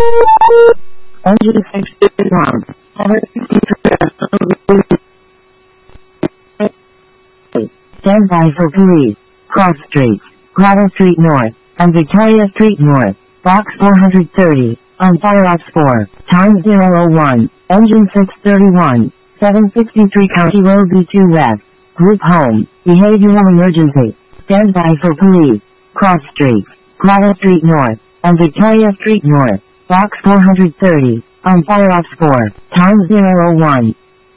Engine 651. Stand by for police. Cross Street, Grotto Street North, and Victoria Street North. Box 430, on Fire Ops 4, time 001, Engine 631, 763 County Road B2 West, Group Home, Behavioral Emergency. Stand by for police. Cross Street, Grotto Street North, and Victoria Street North. Box 430, on Fire Ops 4, time 001.